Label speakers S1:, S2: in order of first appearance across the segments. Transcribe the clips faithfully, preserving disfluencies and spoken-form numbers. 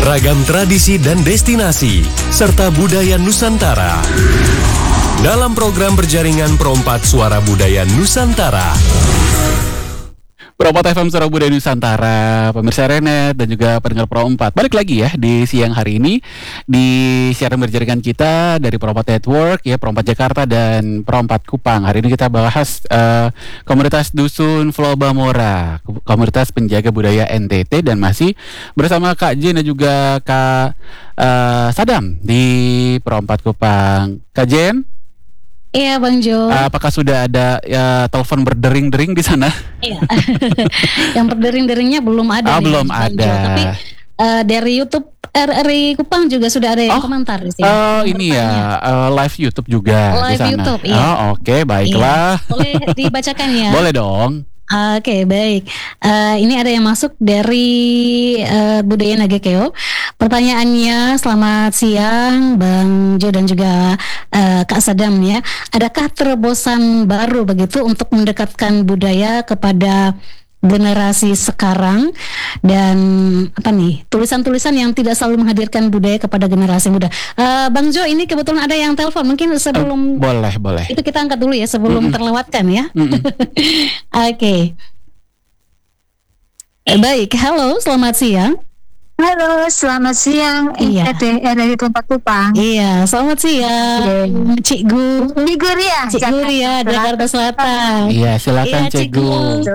S1: Ragam tradisi dan destinasi, serta budaya Nusantara. Dalam program berjaringan Perompat Suara Budaya Nusantara.
S2: Perompat F M Suara Budaya Nusantara, pemirsa Renet dan juga pendengar Perompat. Balik lagi ya di siang hari ini di siaran berjaringan kita dari Perompat Network ya, Perompat Jakarta dan Perompat Kupang. Hari ini kita bahas uh, komunitas Dusun Flobamora, komunitas penjaga budaya N T T, dan masih bersama Kak Jen dan juga Kak uh, Sadam di Perompat Kupang. Kak Jen?
S3: Iya, Bang Jo.
S2: Apakah sudah ada ya, telepon berdering-dering di sana?
S3: Iya. Yang berdering-deringnya belum ada.
S2: Ah,
S3: nih,
S2: belum
S3: Bang
S2: ada.
S3: Jo. Tapi uh, dari YouTube R R I Kupang juga sudah ada yang
S2: Oh,
S3: komentar di sini.
S2: Oh, ini ya uh, live YouTube juga
S3: Live
S2: di sana.
S3: YouTube, iya.
S2: Oh, oke, okay, baiklah.
S3: Iya. Boleh dibacakan ya?
S2: Boleh dong.
S3: Oke, okay, baik. Uh, ini ada yang masuk dari uh, Budaya Nagekeo. Pertanyaannya, selamat siang Bang Jo dan juga uh, Kak Sadam ya. Adakah terobosan baru begitu untuk mendekatkan budaya kepada generasi sekarang, dan apa nih tulisan-tulisan yang tidak selalu menghadirkan budaya kepada generasi muda? Uh, Bang Jo, ini kebetulan ada yang telepon. Mungkin sebelum
S2: uh, boleh boleh
S3: itu kita angkat dulu ya sebelum
S2: Mm-mm.
S3: terlewatkan ya.
S2: Mm-mm.
S3: Oke. Okay. Eh, baik, halo, selamat siang.
S4: Halo, selamat siang.
S3: Iya.
S4: N T T dari Perompat Kupang.
S3: Iya, selamat siang, Cikgu.
S4: Cikgu Ria,
S3: Cikgu Ria, Jakarta Selatan.
S2: Iya, silakan
S3: Iya,
S2: Cikgu.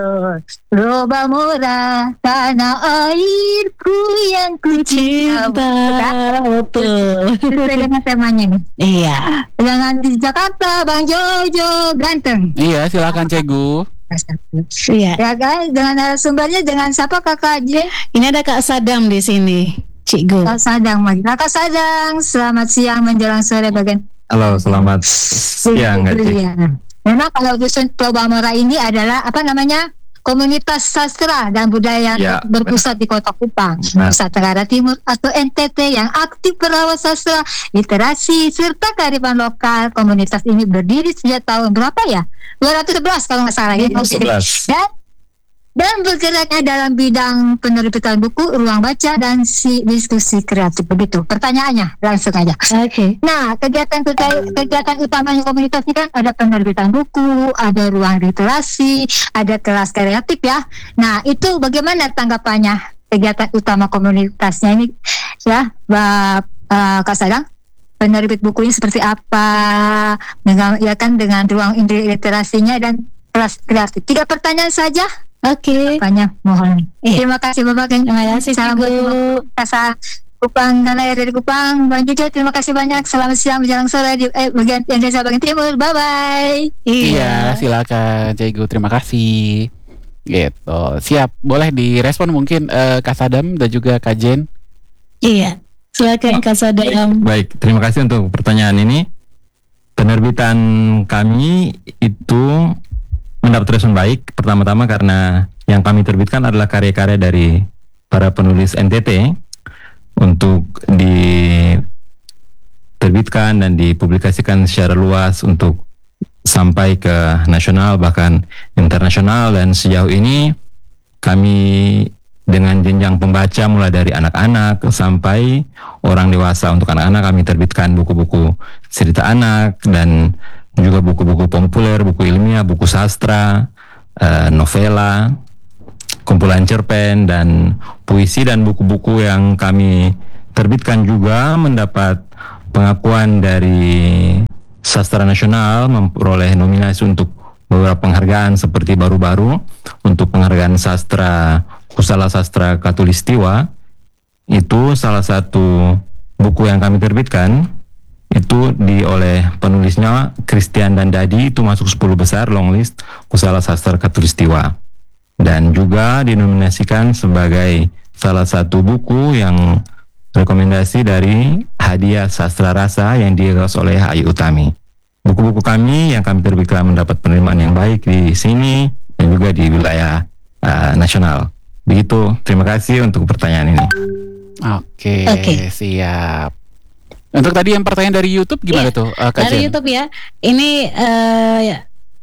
S4: Roba murah, tanah airku yang ku cinta.
S3: Betul.
S4: Sesuai dengan temanya nih.
S3: Iya.
S4: Jangan di Jakarta, Bang Jojo ganteng.
S2: Iya, silakan Cikgu.
S3: Iya.
S4: Ya kan, dengan narasumbernya dengan siapa Kakak J?
S3: Ini ada Kak Sadam di sini, Cikgu.
S4: Kak Sadang, Kakak Sadang. Selamat siang menjelang sore bagian.
S5: Halo, selamat siang, Kak Cik.
S4: Iya. Memang kalau Dusun Flobamora ini adalah apa namanya, komunitas sastra dan budaya
S5: Ya,
S4: berpusat di Kota Kupang,
S5: Benar.
S4: Nusa Tenggara Timur atau N T T, yang aktif merawat sastra, literasi serta kearifan lokal. Komunitas ini berdiri sejak tahun berapa ya? dua ratus sebelas kalau nggak salah ya.
S5: sebelas.
S4: Dan dan bergeraknya dalam bidang penerbitan buku, ruang baca, dan si diskusi kreatif. Begitu pertanyaannya, langsung aja.
S3: Oke.
S4: Nah, kegiatan kegiatan utamanya komunitas ini kan ada penerbitan buku, ada ruang literasi, ada kelas kreatif ya. Nah, itu bagaimana tanggapannya kegiatan utama komunitasnya ini ya, Mbak uh, Kak Sadang? Penerbit bukunya seperti apa? Dengan ya kan dengan ruang literasinya dan kelas kreatif. Tiga pertanyaan saja.
S3: Oke.
S4: Banyak, mohon.
S3: Iya.
S4: Terima kasih Bapak.
S3: Terima kasih,
S4: Salam
S3: Cikgu.
S4: Kasa Kupang dan air dari Kupang. Bang Jojo, terima kasih banyak. Selamat siang menjelang sore di eh, bagian Indonesia bagian timur. Bye bye.
S2: Iya, silakan Cikgu. Terima kasih. Gitu. Siap. Boleh direspon mungkin uh, Kak Sadam dan juga Kak Jen.
S3: Iya. Silakan Kak Sadam.
S5: Baik, terima kasih untuk pertanyaan ini. Penerbitan kami itu mendapat respon baik. Pertama-tama karena yang kami terbitkan adalah karya-karya dari para penulis N T T untuk diterbitkan dan dipublikasikan secara luas untuk sampai ke nasional bahkan internasional. Dan sejauh ini kami dengan jenjang pembaca mulai dari anak-anak sampai orang dewasa. Untuk anak-anak kami terbitkan buku-buku cerita anak dan juga buku-buku populer, buku ilmiah, buku sastra, uh, novela, kumpulan cerpen, dan puisi. Dan buku-buku yang kami terbitkan juga mendapat pengakuan dari sastra nasional, memperoleh nominasi untuk beberapa penghargaan seperti baru-baru untuk penghargaan sastra Kusala Sastra Katulistiwa. Itu salah satu buku yang kami terbitkan. Itu di oleh penulisnya Christian dan Dadi, itu masuk sepuluh besar longlist Kusala Sastra Katulistiwa, dan juga dinominasikan sebagai salah satu buku yang rekomendasi dari hadiah sastra rasa yang digagas oleh Ayu Utami. Buku-buku kami yang kami terbitkan mendapat penerimaan yang baik di sini dan juga di wilayah uh, nasional. Begitu, terima kasih untuk pertanyaan ini.
S2: Oke,
S3: Oke.
S2: siap. Untuk tadi yang pertanyaan dari YouTube gimana
S3: Iya,
S2: tuh, uh, Kak
S3: dari
S2: Jen?
S3: YouTube ya. Ini eh,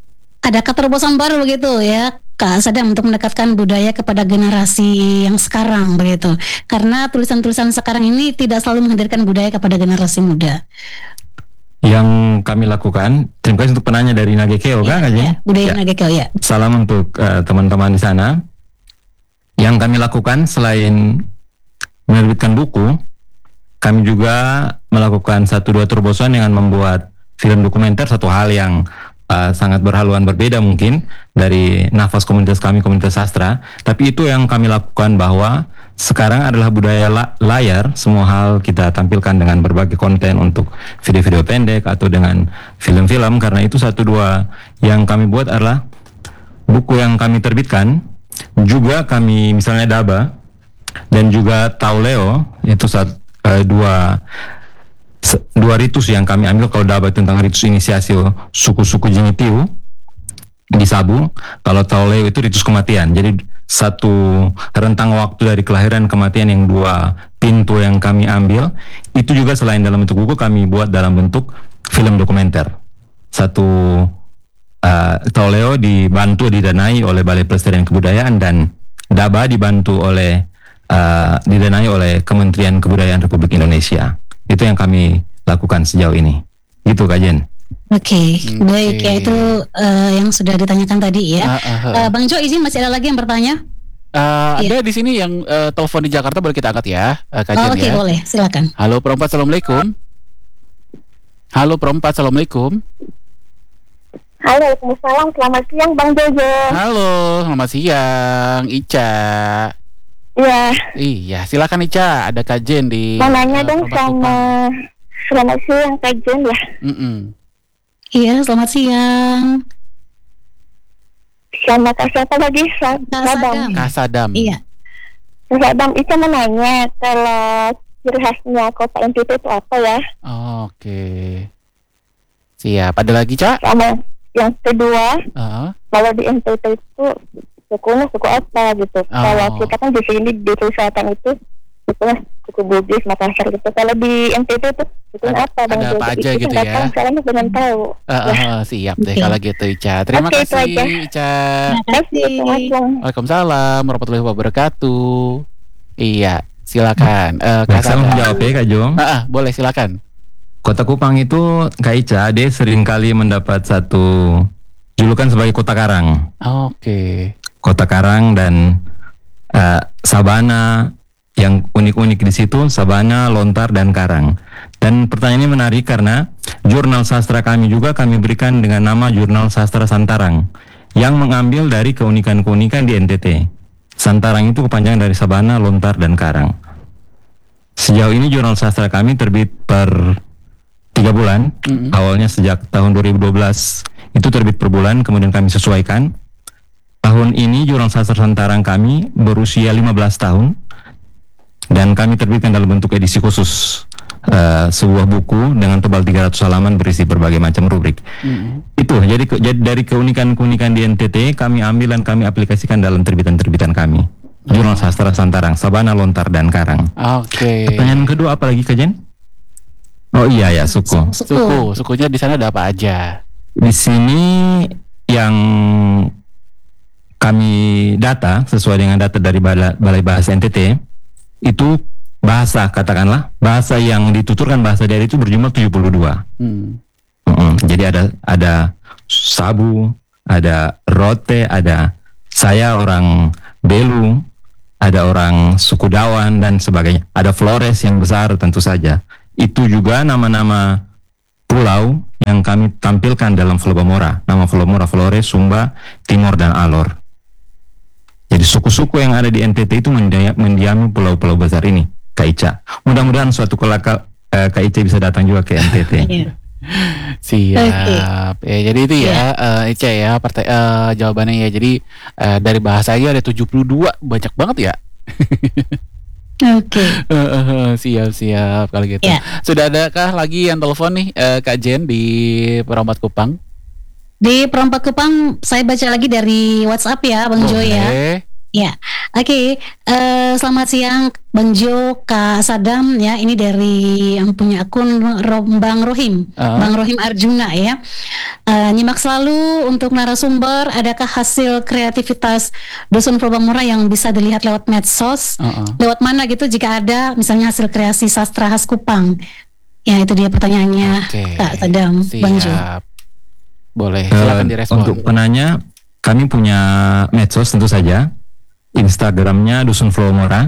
S3: Adakah terobosan baru begitu ya Kak Sadam untuk mendekatkan budaya kepada generasi yang sekarang begitu? Karena tulisan-tulisan sekarang ini tidak selalu menghadirkan budaya kepada generasi muda.
S5: Yang kami lakukan, terima kasih untuk penanya dari Nagekeo,
S3: Ya,
S5: kan, Kak Jen?
S3: ya, budaya
S5: Ya.
S3: Nagekeo ya.
S5: Salam untuk uh, teman-teman di sana. Yang kami lakukan selain menerbitkan buku, kami juga melakukan satu dua terobosan dengan membuat film dokumenter, satu hal yang uh, sangat berhaluan berbeda mungkin dari nafas komunitas kami, komunitas sastra. Tapi itu yang kami lakukan, bahwa sekarang adalah budaya la- layar, semua hal kita tampilkan dengan berbagai konten untuk video-video pendek atau dengan film-film. Karena itu satu dua yang kami buat adalah buku yang kami terbitkan, juga kami misalnya Daba dan juga Tauleo, itu satu, uh, dua se- dua ritus yang kami ambil. Kalau Daba tentang ritus inisiasi suku-suku Jinitiu di Sabu, kalau Tauleo itu ritus kematian. Jadi satu rentang waktu dari kelahiran kematian yang dua pintu yang kami ambil, itu juga selain dalam bentuk buku, kami buat dalam bentuk film dokumenter. Satu uh, Tauleo dibantu didanai oleh Balai Pelestarian Kebudayaan, dan Daba dibantu oleh uh, didanai oleh Kementerian Kebudayaan Republik Indonesia. Itu yang kami lakukan sejauh ini. Gitu, Kak Jen.
S3: Oke,
S2: Oke.
S3: baik ya, itu eh, yang sudah ditanyakan tadi ya.
S2: Ah, ah, ah.
S3: Eh, Bang Jo, izin masih ada lagi yang bertanya?
S2: Uh,
S3: Iya.
S2: Ada di sini yang uh, telepon di Jakarta, boleh kita angkat ya, uh, Kak Jen
S3: Oh, Oke,
S2: ya.
S3: boleh, silakan.
S2: Halo perempat, assalamualaikum. Halo perempat, assalamualaikum.
S6: Halo, Waalaikumsalam. Selamat siang, Bang Jojo.
S2: Halo, selamat siang, Ica.
S6: Iya,
S2: Iya, silakan Ica. Ada Kak Jen di.
S6: mau nanya
S2: uh,
S6: dong
S2: Perempat
S6: sama
S2: Kupang.
S6: selamat siang Kak Jen ya.
S2: Mm-mm.
S3: Iya, selamat siang.
S6: Sama Kak siapa lagi? Sa-
S3: Kak
S6: Sadam.
S3: Sadam.
S2: Kak Sadam.
S3: Iya.
S6: Kak Sadam, itu mau nanya kalau ciri khasnya kota N T T itu apa ya?
S2: Oke. Siap. Ada lagi, Cak?
S6: Sama yang kedua,
S2: Uh,
S6: kalau di N T T itu sukunya suku apa gitu?
S2: Oh.
S6: Kalau kita kan di sini di Selatan itu sukunya suku Bugis, Makassar gitu. Kalau di N T T itu sukunya
S2: Ada-
S6: apa, Bang
S2: ada
S6: Jojo?
S2: apa aja
S6: Itu
S2: gitu
S6: nggak
S2: ya?
S6: tahu, Sekarang pengen tahu.
S2: uh, uh, siap deh
S3: Oke.
S2: kalau gitu, Ica. Terima
S6: Oke, itu
S2: kasih,
S6: aja.
S2: Ica.
S3: Terima kasih.
S6: Assalamualaikum.
S2: Waalaikumsalam warahmatullahi wabarakatuh. Iya, silakan. Uh, Kak
S5: Baik, saya mau
S2: Sadam.
S5: menjawab ya, Kak Jo.
S2: Ah, ah, boleh silakan.
S5: Kota Kupang itu, Kak Ica, dia seringkali mendapat satu julukan sebagai kota karang.
S2: Oke.
S5: Kota karang dan uh, sabana. Yang unik-unik di situ sabana, lontar, dan karang. Dan pertanyaan ini menarik karena jurnal sastra kami juga kami berikan dengan nama Jurnal Sastra Santarang, yang mengambil dari keunikan-keunikan di N T T. Santarang itu kepanjangan dari sabana, lontar, dan karang. Sejauh ini jurnal sastra kami terbit per tiga bulan.
S2: Mm-mm.
S5: Awalnya sejak tahun dua ribu dua belas itu terbit per bulan, kemudian kami sesuaikan. Tahun ini jurnal sastra Santarang kami berusia lima belas tahun, dan kami terbitkan dalam bentuk edisi khusus, uh, sebuah buku dengan tebal tiga ratus halaman berisi berbagai macam rubrik.
S2: Mm-mm.
S5: Itu jadi, ke, jadi dari keunikan-keunikan di N T T kami ambil dan kami aplikasikan dalam terbitan-terbitan kami. Jurnal Sastra Santarang, Sabana, Lontar, dan Karang.
S2: Oke.
S5: Pertanyaan kedua apa lagi, Kak Jen? Oh iya ya, suku.
S2: Suku, sukunya di sana ada apa aja?
S5: Di sini yang kami data sesuai dengan data dari Bala- Balai Bahasa N T T, itu bahasa, katakanlah bahasa yang dituturkan bahasa daerah itu berjumlah tujuh puluh dua.
S2: Hmm.
S5: Mm-mm. Jadi ada ada Sabu, ada Rote, ada saya orang Belu, ada orang suku Dawan dan sebagainya. Ada Flores yang besar tentu saja. Itu juga nama-nama pulau yang kami tampilkan dalam Flobamora. Nama Flobamora, Flores, Sumba, Timor, dan Alor. Jadi suku-suku yang ada di N T T itu mendia- mendiami pulau-pulau besar ini, Kak Ica. Mudah-mudahan suatu kelak eh, Kak Ica bisa datang juga ke N T T.
S3: Iya.
S2: Siap. Ya, jadi itu ya, eh, Ica ya, partai eh, jawabannya ya. Jadi eh, dari bahasa aja ada tujuh puluh dua, banyak banget ya.
S3: Oke.
S2: Siap, siap kalau gitu.
S3: Ya.
S2: Sudah adakah lagi yang telepon nih, eh, Kak Jen di Perompat Kupang?
S3: Di Perompak Kupang saya baca lagi dari WhatsApp ya, Bang Jo ya.
S2: Boleh.
S3: Ya, oke. Eh, selamat siang, Bang Jo, Kak Sadam. Ya, ini dari yang punya akun Ro- Bang Rohim,
S2: Uh.
S3: Bang Rohim Arjuna ya. Eh, nyimak selalu untuk narasumber. Adakah hasil kreativitas Dusun Pulau Bangmora yang bisa dilihat lewat medsos?
S2: Uh-uh.
S3: Lewat mana gitu? Jika ada, misalnya hasil kreasi sastra khas Kupang. Ya, itu dia pertanyaannya,
S2: Oke.
S3: Kak Sadam, Bang Jo.
S2: Siap. Boleh,
S5: Eh,
S2: silakan direspon.
S5: Untuk penanya, kami punya medsos tentu saja. Instagramnya Dusun Flowmora,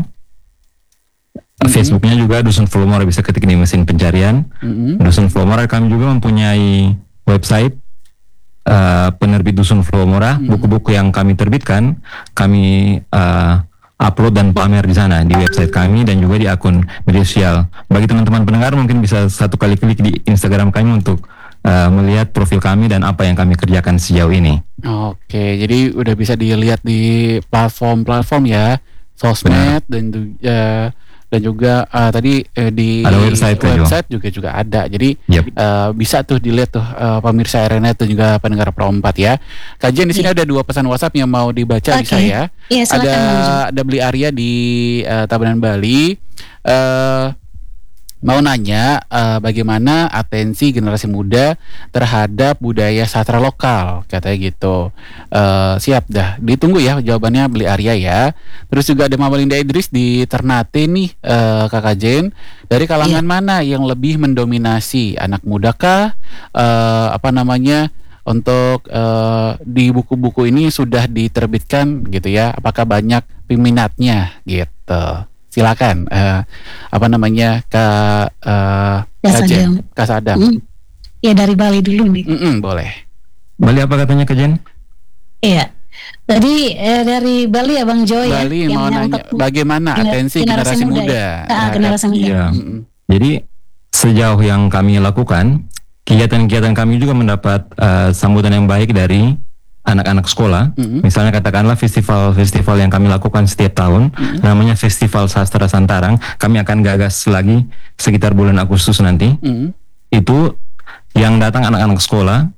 S2: Mhm.
S5: Facebooknya juga Dusun Flowmora, bisa ketik di mesin pencarian.
S2: Mm-mm.
S5: Dusun Flowmora. Kami juga mempunyai website eh, penerbit Dusun Flowmora.
S2: Mhm.
S5: Buku-buku yang kami terbitkan kami eh, upload dan pamer di sana di website kami dan juga di akun media sosial. Bagi teman-teman pendengar mungkin bisa satu kali klik di Instagram kami untuk eh, melihat profil kami dan apa yang kami kerjakan sejauh ini.
S2: Oke, jadi udah bisa dilihat di platform-platform ya, sosmed dan tu- eh, dan juga eh, tadi eh, di
S5: Ada website kan, Jo?
S2: website juga juga ada. Jadi
S5: Yep.
S2: eh, bisa tuh dilihat tuh eh, pemirsa R N A dan juga pendengar Pro empat ya. Kajian di sini ada dua pesan WhatsApp yang mau dibaca
S3: Oke.
S2: bisa ya.
S3: Iya, silakan
S2: Ada
S3: Bang Jo.
S2: ada Beli Arya di eh, Tabanan Bali. Eh mau nanya eh, bagaimana atensi generasi muda terhadap budaya sastra lokal, katanya gitu. Eh, siap dah, ditunggu ya jawabannya Beli Arya ya. Terus juga ada Mama Linda Idris di Ternate nih, eh, Kakak Jen. Dari kalangan mana yang lebih mendominasi, anak muda kah? Eh, apa namanya? Untuk eh, di buku-buku ini sudah diterbitkan gitu ya. Apakah banyak peminatnya gitu? Silakan, eh, apa namanya, Kak eh,
S3: Kak
S2: Kak Jen,
S3: Sadam.
S2: Kak Sadam.
S3: Hmm. Ya, dari Bali dulu nih.
S2: Mm-mm, boleh.
S5: Bali apa katanya Kak Jen?
S3: Iya. Tadi eh, dari Bali ya Bang Jo ya.
S2: Bali
S3: yang
S2: mau nanya
S3: menyangkut
S2: bagaimana
S3: gener-
S2: atensi generasi, muda.
S3: ya. Ah,
S2: terhadap-
S3: generasi muda.
S5: Iya.
S2: Mm-mm.
S5: Jadi sejauh yang kami lakukan, kegiatan-kegiatan kami juga mendapat eh, sambutan yang baik dari anak-anak sekolah.
S2: Mm-mm.
S5: Misalnya katakanlah festival-festival yang kami lakukan setiap tahun,
S2: Mm-mm.
S5: namanya Festival Sastra Santarang. Kami akan gagas lagi sekitar bulan Agustus nanti.
S2: Mm-mm.
S5: Itu yang datang anak-anak sekolah,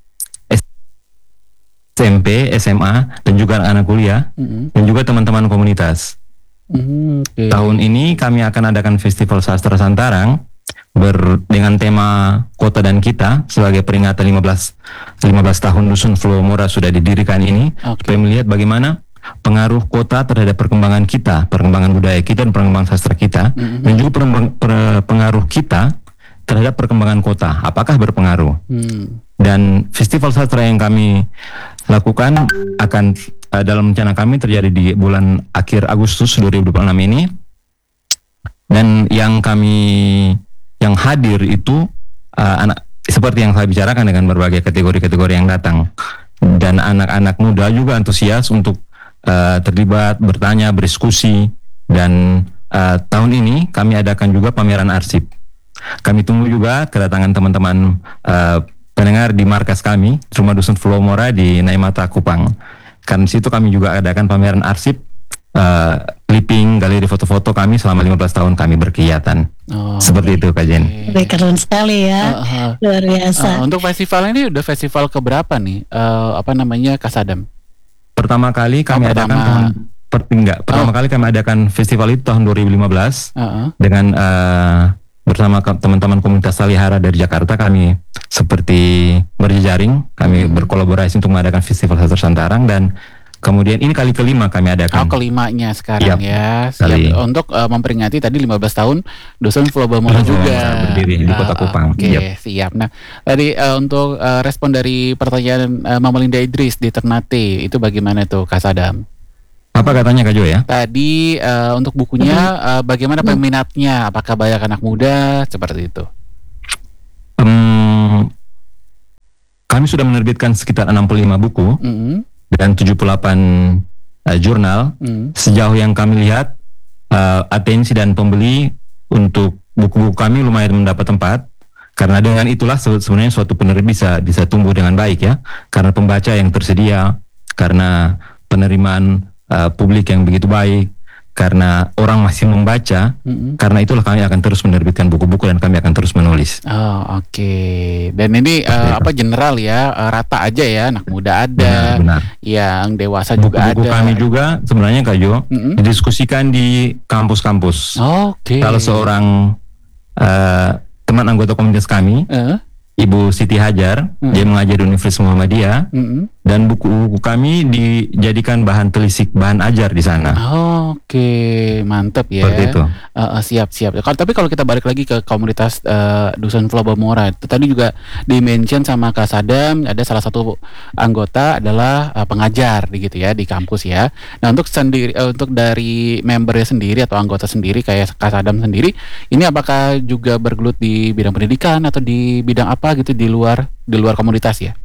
S5: S M P, S M A, dan juga anak-anak kuliah,
S2: Mm-mm.
S5: dan juga teman-teman komunitas.
S2: Mm, oke.
S5: Tahun ini kami akan adakan Festival Sastra Santarang ber, dengan tema Kota dan Kita sebagai peringatan lima belas tahun Dusun Flowmora sudah didirikan ini,
S2: Oke.
S5: supaya melihat bagaimana pengaruh kota terhadap perkembangan kita, perkembangan budaya kita dan perkembangan sastra kita,
S2: Mhm.
S5: dan juga perkembang- per- pengaruh kita terhadap perkembangan kota. Apakah berpengaruh?
S2: Hmm.
S5: Dan festival sastra yang kami lakukan akan uh, dalam rencana kami terjadi di bulan akhir Agustus dua ribu dua puluh enam ini. Dan yang kami yang hadir itu uh, anak seperti yang saya bicarakan dengan berbagai kategori-kategori yang datang, dan anak-anak muda juga antusias untuk uh, terlibat, bertanya, berdiskusi. Dan uh, tahun ini kami adakan juga pameran arsip. Kami tunggu juga kedatangan teman-teman uh, pendengar di markas kami, Rumah Dusun Flowmora di Naimata, Kupang. Karena di situ kami juga adakan pameran arsip, uh, clipping, galeri foto-foto kami selama lima belas tahun kami berkegiatan.
S2: Oh,
S5: Seperti itu Kak Jen.
S2: oke.
S3: Oke, keren sekali ya.
S2: Uh, uh,
S3: Luar biasa.
S2: uh, untuk festival ini udah festival keberapa nih? Eh, apa namanya, Kak Sadam?
S5: Pertama kali kami
S2: Oh,
S5: adakan
S2: pertama.
S5: tahun per, enggak, pertama
S2: Oh.
S5: kali kami adakan festival itu tahun dua ribu lima belas
S2: Uh-uh.
S5: dengan uh, bersama ke- teman-teman komunitas Salihara dari Jakarta. Kami seperti berjejaring, kami
S2: Hmm.
S5: berkolaborasi untuk mengadakan festival sastra Santarang, dan kemudian ini kali kelima kami
S2: Oh,
S5: adakan.
S2: kelimanya sekarang
S5: Yap,
S2: ya.
S5: kali.
S2: Siap untuk eh, memperingati tadi lima belas tahun Dusun Flowmora
S5: Dusun
S2: juga.
S5: Flowmora berdiri di Kota
S2: Ah,
S5: Kupang.
S2: Oke,
S5: Yap.
S2: siap. Nah, tadi eh, untuk eh, respon dari pertanyaan eh, Mama Linda Idris di Ternate itu bagaimana tuh, Kak Sadam?
S5: Apa katanya Kak Jo ya?
S2: Tadi eh, untuk bukunya eh, bagaimana peminatnya? Apakah banyak anak muda seperti itu?
S5: Em, kami sudah menerbitkan sekitar enam puluh lima buku
S2: Mm-mm.
S5: dan tujuh puluh delapan eh, jurnal.
S2: Mm.
S5: Sejauh yang kami lihat, eh, atensi dan pembeli untuk buku-buku kami lumayan mendapat tempat. Karena dengan itulah se- sebenarnya suatu penerbit bisa bisa tumbuh dengan baik ya. Karena pembaca yang tersedia, karena penerimaan eh, publik yang begitu baik, karena orang masih membaca,
S2: Mm-mm.
S5: karena itulah kami akan terus menerbitkan buku-buku dan kami akan terus menulis.
S2: Oh, oke. Dan ini eh, apa general ya, eh, rata aja ya, anak muda ada,
S5: Benar-benar.
S2: yang dewasa juga
S5: Buku-buku
S2: ada.
S5: kami juga sebenarnya Kak Jo
S2: Mm-mm.
S5: didiskusikan di kampus-kampus.
S2: Oke.
S5: Kalau seorang eh, teman anggota komunitas kami,
S2: Eh,
S5: Ibu Siti Hajar,
S2: Hmm.
S5: dia mengajar di Universitas Muhammadiyah,
S2: mm-mm.
S5: dan buku-buku kami dijadikan bahan telisik, bahan ajar di sana.
S2: Oke, mantep ya.
S5: Seperti itu.
S2: Eh, eh, siap siap. Kalau tapi kalau kita balik lagi ke komunitas eh, Dusun Flobamora, itu tadi juga di-mention sama Kak Sadam, ada salah satu anggota adalah eh, pengajar di gitu ya di kampus ya. Nah untuk sendiri eh, untuk dari membernya sendiri atau anggota sendiri kayak Kak Sadam sendiri, ini apakah juga bergelut di bidang pendidikan atau di bidang apa gitu di luar di luar komunitas ya?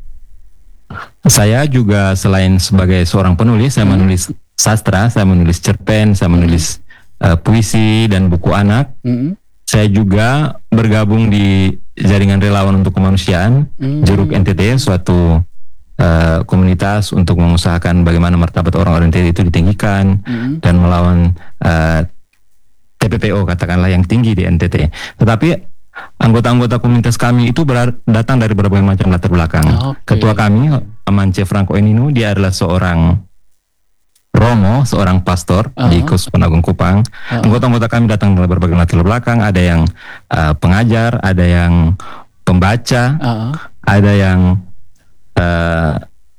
S5: Saya juga selain sebagai seorang penulis, saya
S2: Hmm.
S5: menulis sastra, saya menulis cerpen, saya menulis eh, puisi dan buku anak.
S2: Mm-mm.
S5: Saya juga bergabung di Jaringan Relawan untuk Kemanusiaan,
S2: Hmm.
S5: Jeruk N T T, suatu eh, komunitas untuk mengusahakan bagaimana martabat orang-orang N T T itu ditinggikan
S2: Mm-mm.
S5: dan melawan eh, T P P O katakanlah yang tinggi di N T T. Tetapi anggota-anggota komunitas kami itu berar- datang dari berbagai macam latar belakang.
S2: Oke.
S5: Ketua kami, Amance Franco Enino, dia adalah seorang romo, seorang pastor di
S2: Uh-huh.
S5: Kus Penagung Kupang.
S2: Uh-huh.
S5: Anggota-anggota kami datang dari berbagai latar belakang. Ada yang uh, pengajar, ada yang pembaca,
S2: Uh-uh.
S5: ada yang uh,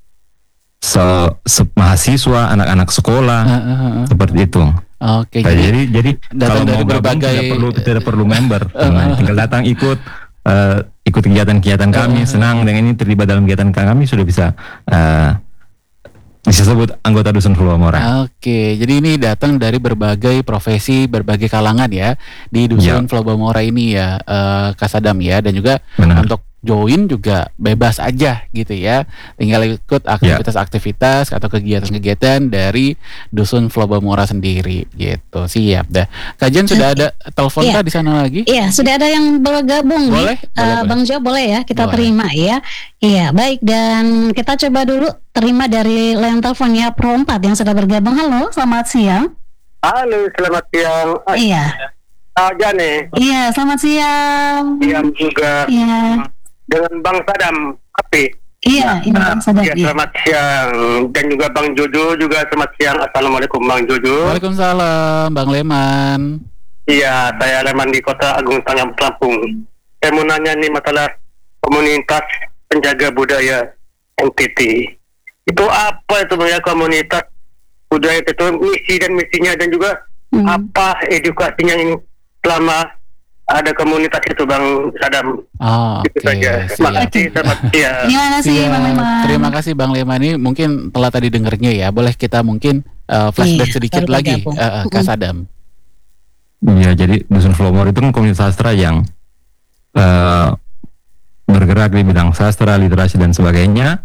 S5: se- se- mahasiswa, anak-anak sekolah,
S2: Uh-uh.
S5: seperti itu.
S2: Oke,
S5: Nah,
S2: jadi
S5: jadi jadi
S2: datang
S5: kalau
S2: dari
S5: mau gabung
S2: berbagai-
S5: tidak perlu tidak perlu member,
S2: Uh,
S5: Nah, tinggal datang ikut eh, ikut kegiatan-kegiatan kami,
S2: Uh.
S5: senang dengan ini terlibat dalam kegiatan kami sudah bisa eh, bisa sebut anggota Dusun Flobamora.
S2: Oke, jadi ini datang dari berbagai profesi, berbagai kalangan ya di Dusun
S5: Ya.
S2: Flobamora ini ya, eh, Kak Sadam ya, dan juga
S5: Benar.
S2: untuk join juga bebas aja gitu ya, tinggal ikut aktivitas-aktivitas atau kegiatan-kegiatan dari Dusun Flobamora sendiri gitu. Siap dah. Kajian sudah ada telepon
S3: Iya.
S2: kah di sana lagi?
S3: Iya, sudah ada yang bergabung
S2: Boleh,
S3: nih.
S2: boleh,
S3: Eh,
S2: boleh.
S3: Bang Jo boleh ya kita
S2: Boleh.
S3: terima ya. Iya, baik, dan kita coba dulu terima dari line teleponnya Pro empat yang sudah bergabung. Halo, selamat siang.
S7: Halo, selamat siang. Ah,
S3: Iya.
S7: Aja nih,
S3: Iya, selamat siang.
S7: siang juga
S3: Iya.
S7: dengan Bang Sadam. Api.
S3: Iya, ini Bang Sadam.
S7: Ya,
S3: Iya.
S7: selamat siang. Dan juga Bang Jojo juga selamat siang. Assalamualaikum Bang Jojo.
S2: Waalaikumsalam, Bang Leman.
S7: Iya, saya Leman di Kota Agung Tanjung Lampung. Saya mau nanya nih masalah komunitas penjaga budaya N T T. Itu apa itu ya komunitas budaya itu, misi dan misinya, dan juga
S3: Hmm.
S7: apa edukasinya ini selama ada komunitas itu Bang Sadam.
S2: Oh,
S7: Itu
S2: oke,
S7: saja.
S2: siap.
S7: Terima kasih, selamat siang.
S3: Terima kasih
S2: Siap.
S3: Bang Leman.
S2: Terima kasih Bang Leman, ini mungkin telah tadi dengernya ya. Boleh kita mungkin uh, flashback
S3: Iya,
S2: sedikit
S3: baru
S2: lagi
S3: bergabung.
S2: uh, uh, Kak
S3: Mm-mm.
S2: Sadam.
S5: Iya, jadi Dusun Flobamora itu kan komunitas sastra yang eh, bergerak di bidang sastra, literasi dan sebagainya.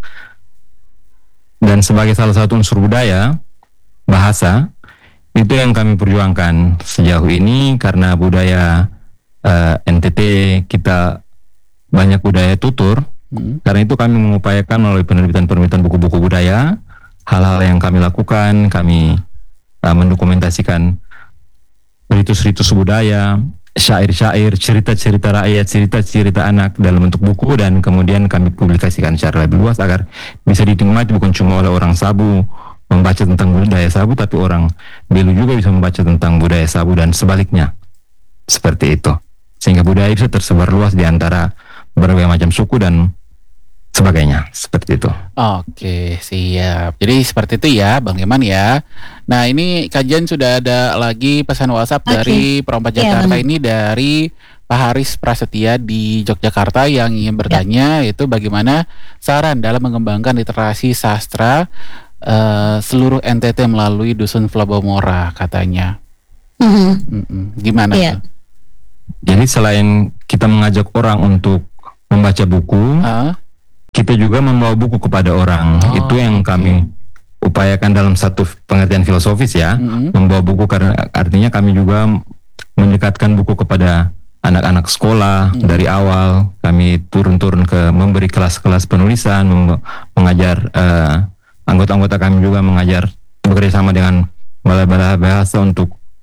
S5: Dan sebagai salah satu unsur budaya, bahasa, itu yang kami perjuangkan sejauh ini karena budaya eh, N T T kita banyak budaya tutur.
S2: Hmm.
S5: Karena itu kami mengupayakan melalui penerbitan-penerbitan buku-buku budaya, hal-hal yang kami lakukan, kami uh, mendokumentasikan ritus-ritus budaya, syair-syair, cerita-cerita rakyat, cerita-cerita anak dalam bentuk buku, dan kemudian kami publikasikan secara lebih luas agar bisa dinikmati bukan cuma oleh orang Sabu membaca tentang budaya Sabu, tapi orang Belu juga bisa membaca tentang budaya Sabu dan sebaliknya. Seperti itu. Sehingga budaya bisa tersebar luas di antara berbagai macam suku dan sebagainya, seperti itu.
S2: Oke, siap. Jadi seperti itu ya Bang Leman ya. Nah, ini kajian sudah ada lagi pesan WhatsApp
S3: Oke.
S2: dari Perompak
S3: Iya,
S2: Jakarta
S3: Bang.
S2: ini dari Pak Haris Prasetya di Yogyakarta yang ingin bertanya itu bagaimana saran dalam mengembangkan literasi sastra eh, seluruh N T T melalui Dusun Flobamora katanya.
S3: Mhm.
S2: Mm-mm. Gimana
S3: Iya.
S2: tuh?
S5: Jadi selain kita mengajak orang untuk membaca buku,
S2: Ah,
S5: kita juga membawa buku kepada orang.
S2: Oh,
S5: Itu yang
S2: oke.
S5: kami upayakan dalam satu pengertian filosofis ya.
S2: mm-mm.
S5: Membawa buku karena artinya kami juga mendekatkan buku kepada anak-anak sekolah.
S2: Hmm.
S5: Dari awal kami turun-turun ke memberi kelas-kelas penulisan, mem- mengajar eh, anggota-anggota kami juga mengajar bekerja sama dengan balai-balai bahasa untuk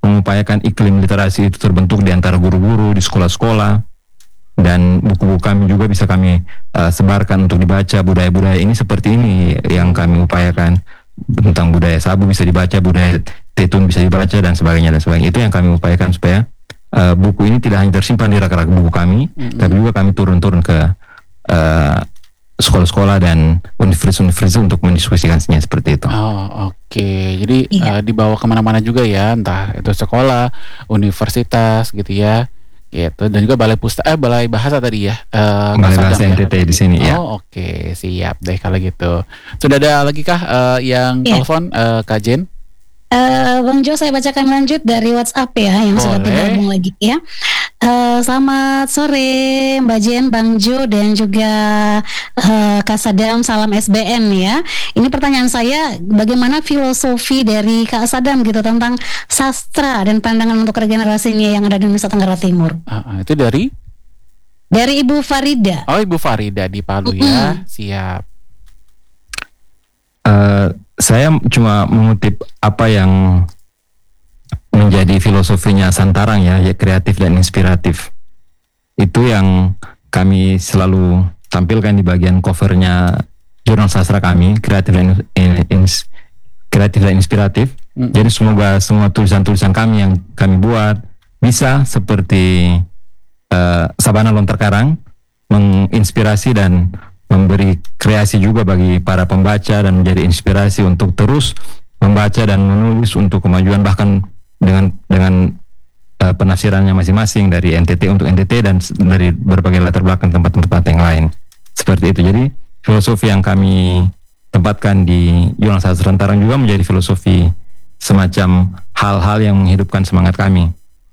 S5: mengupayakan iklim literasi itu terbentuk di antara guru-guru di sekolah-sekolah, dan buku-buku kami juga bisa kami uh, sebarkan untuk dibaca. Budaya-budaya ini seperti ini yang kami upayakan, tentang budaya Sabu bisa dibaca, budaya Tetun bisa dibaca, dan sebagainya dan sebagainya. Itu yang kami upayakan supaya uh, buku ini tidak hanya tersimpan di rak-rak buku kami, mm-hmm. tapi juga kami turun-turun ke uh, sekolah-sekolah dan universitas-universitas untuk mendiskusikannya seperti itu.
S2: Oh, oke. Okay. Jadi
S3: iya.
S2: uh, dibawa kemana-mana juga ya, entah itu sekolah, universitas gitu ya, gitu. Dan juga balai pustaka, eh, balai bahasa tadi ya. Uh,
S5: balai bahasa N T T
S2: ya?
S5: di sini ya.
S2: Oh, oke, okay. Siap deh kalau gitu. Sudah ada lagi kah uh, yang
S3: iya.
S2: telepon uh, Kak Jen?
S3: Uh, Bang Jo, saya bacakan lanjut dari WhatsApp ya, yang sudah
S2: Boleh.
S3: bergabung lagi ya. Uh, selamat sore Mbak Jen, Bang Jo, dan juga uh, Kak Sadam, salam S B N ya. Ini pertanyaan saya, bagaimana filosofi dari Kak Sadam gitu tentang sastra dan pandangan untuk regenerasinya yang ada di Nusa Tenggara Timur?
S2: Uh, uh, itu dari?
S3: Dari Ibu Farida.
S2: Oh, Ibu Farida di Palu
S3: Mm-hmm.
S2: ya, siap.
S5: Uh, saya cuma mengutip apa yang menjadi filosofinya Santarang ya, ya kreatif dan inspiratif. Itu yang kami selalu tampilkan di bagian covernya jurnal sastra kami, kreatif dan in, in, kreatif dan inspiratif. Mm. Jadi semoga semua tulisan-tulisan kami yang kami buat bisa seperti uh, Sabana Lontar Karang, menginspirasi dan memberi kreasi juga bagi para pembaca dan menjadi inspirasi untuk terus membaca dan menulis untuk kemajuan, bahkan dengan dengan uh, penafsirannya masing-masing dari N T T untuk N T T dan dari berbagai latar belakang tempat-tempat yang lain. Seperti itu. Jadi filosofi yang kami tempatkan di Jurnal Sastra Santarang juga menjadi filosofi semacam hal-hal yang menghidupkan semangat kami,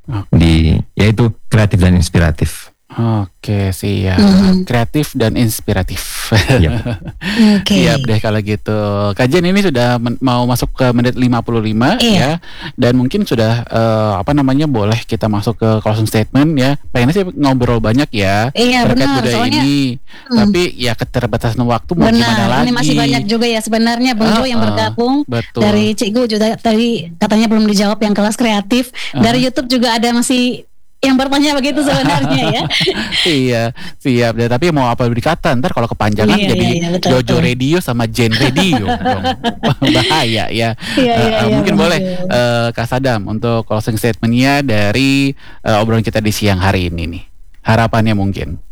S5: di yaitu kreatif dan inspiratif.
S2: Oke, siap.
S3: Mm-hmm.
S2: Kreatif dan inspiratif.
S5: Yep.
S3: Oke.
S2: Siap deh kalau gitu. Kajian ini sudah men- mau masuk ke menit lima puluh lima
S3: Iya.
S2: ya. Dan mungkin sudah uh, apa namanya boleh kita masuk ke closing statement ya. Pengennya sih ngobrol banyak ya
S3: Iya,
S2: terkait
S3: benar,
S2: budaya
S3: soalnya-
S2: ini.
S3: Hmm.
S2: Tapi ya keterbatasan waktu mau
S3: Benar,
S2: gimana lagi.
S3: ini masih banyak juga ya sebenarnya Bang Jo yang
S2: Ah, ah,
S3: bergabung.
S2: betul.
S3: Dari Cikgu juga tadi katanya belum dijawab yang kelas kreatif. Dari
S2: Ah.
S3: YouTube juga ada masih yang bertanya begitu sebenarnya ya.
S2: Iya, siap deh. Tapi mau apa dikata ntar kalau kepanjangan
S3: Iya,
S2: jadi
S3: iya, iya, betul,
S2: Jojo
S3: betul.
S2: Radio sama Jen Radio dong. Bahaya ya.
S3: Iya,
S2: Eh,
S3: iya,
S2: eh,
S3: iya,
S2: mungkin
S3: Bang
S2: boleh
S3: Jo.
S2: eh, Kak Sadam untuk closing statementnya dari eh, obrolan kita di siang hari ini nih. Harapannya mungkin.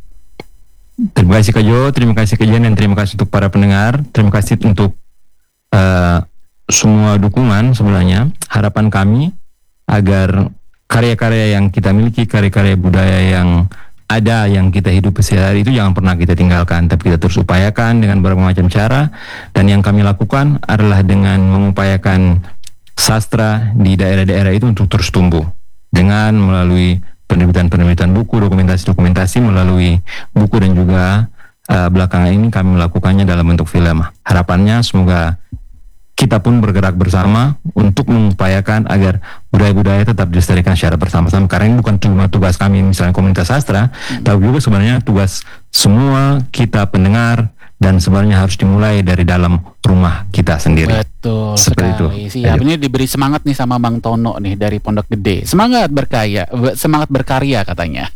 S5: Terima kasih Kak Jo, terima kasih Kak Jen, dan terima kasih untuk para pendengar. Terima kasih untuk uh, semua dukungan sebenarnya. Harapan kami agar karya-karya yang kita miliki, karya-karya budaya yang ada, yang kita hidup sehari-hari itu jangan pernah kita tinggalkan, tapi kita terus upayakan dengan berbagai macam cara. Dan yang kami lakukan adalah dengan mengupayakan sastra di daerah-daerah itu untuk terus tumbuh dengan melalui penerbitan-penerbitan buku, dokumentasi-dokumentasi, melalui buku, dan juga uh, belakangan ini kami melakukannya dalam bentuk film. Harapannya semoga kita pun bergerak bersama untuk mengupayakan agar budaya-budaya tetap dilestarikan secara bersama-sama, karena ini bukan cuma tugas kami misalnya komunitas sastra, hmm. tapi juga sebenarnya tugas semua kita pendengar, dan sebenarnya harus dimulai dari dalam rumah kita sendiri.
S2: Betul
S5: Seperti
S2: sekali.
S5: itu.
S2: Siap.
S5: Ayo.
S2: Ini diberi semangat nih sama Bang Tono nih dari Pondok Gede. Semangat berkarya, be- semangat berkarya katanya.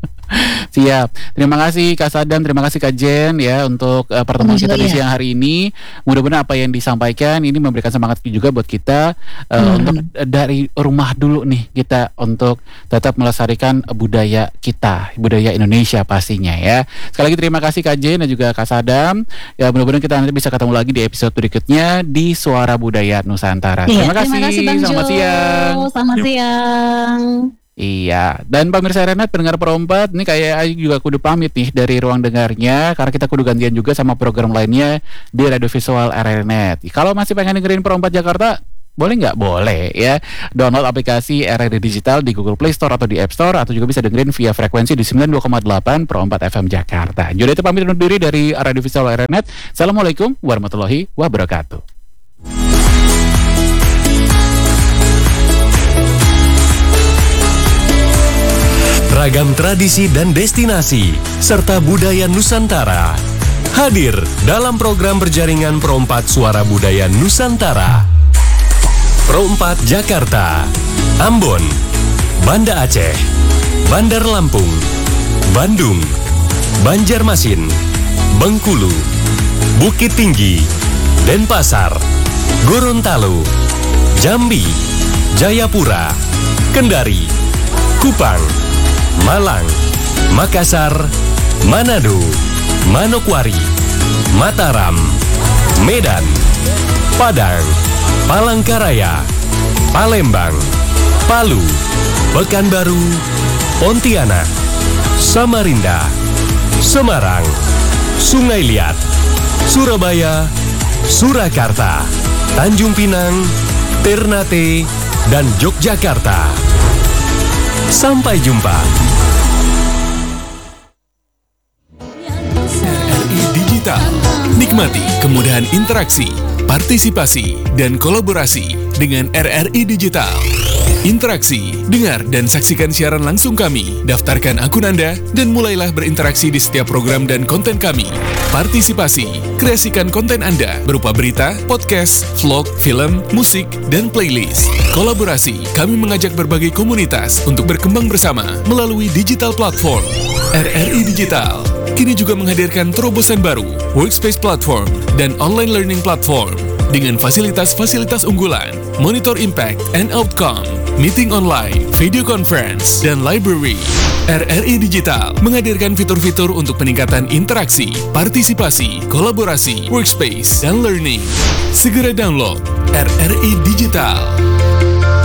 S2: Siap. Terima kasih Kak Sadam, terima kasih Kak Jen ya untuk uh, pertemuan
S3: Juga
S2: kita di
S3: ya.
S2: siang hari ini. Mudah-mudahan apa yang disampaikan ini memberikan semangat juga buat kita uh,
S3: Hmm.
S2: untuk uh, dari rumah dulu nih kita untuk tetap melestarikan budaya kita, budaya Indonesia pastinya ya. Sekali lagi terima kasih Kak Jen dan juga Kak Sadam. Ya mudah-mudahan kita nanti bisa ketemu lagi di episode berikutnya di Suara Budaya Nusantara.
S3: Iya,
S2: Terima kasih.
S3: Bang
S2: Selamat
S3: Jo.
S2: siang.
S3: Selamat siang.
S2: Iya, dan pemirsa Renet pendengar perempat, ini kayak Ayu juga kudu pamit nih dari ruang dengarnya, karena kita kudu gantian juga sama program lainnya di Radio Visual Renet. Kalau masih pengen dengerin Perempat Jakarta, boleh nggak? Boleh ya. Download aplikasi R R D Digital di Google Play Store atau di App Store, atau juga bisa dengerin via frekuensi di sembilan puluh dua koma delapan Perempat F M Jakarta. Jadi itu pamit undur diri dari Radio Visual Renet. Assalamualaikum warahmatullahi wabarakatuh.
S1: Ragam tradisi dan destinasi, serta budaya Nusantara hadir dalam program berjaringan Perempat Suara Budaya Nusantara. Perempat Jakarta. Ambon, Banda Aceh, Bandar Lampung, Bandung, Banjarmasin, Bengkulu, Bukit Tinggi, Denpasar, Gorontalo, Jambi, Jayapura, Kendari, Kupang, Malang, Makassar, Manado, Manokwari, Mataram, Medan, Padang, Palangkaraya, Palembang, Palu, Pekanbaru, Pontianak, Samarinda, Semarang, Sungai Liat, Surabaya, Surakarta, Tanjung Pinang, Ternate, dan Yogyakarta. Sampai jumpa.
S8: R R I Digital. Nikmati kemudahan interaksi, partisipasi, dan kolaborasi dengan R R I Digital. Interaksi, dengar dan saksikan siaran langsung kami, daftarkan akun Anda, dan mulailah berinteraksi di setiap program dan konten kami. Partisipasi, kreasikan konten Anda berupa berita, podcast, vlog, film, musik, dan playlist. Kolaborasi, kami mengajak berbagai komunitas untuk berkembang bersama melalui digital platform. R R I Digital kini juga menghadirkan terobosan baru, workspace platform, dan online learning platform dengan fasilitas-fasilitas unggulan, monitor impact and outcome, meeting online, video conference, dan library. R R I Digital menghadirkan fitur-fitur untuk peningkatan interaksi, partisipasi, kolaborasi, workspace, dan learning. Segera download R R I Digital.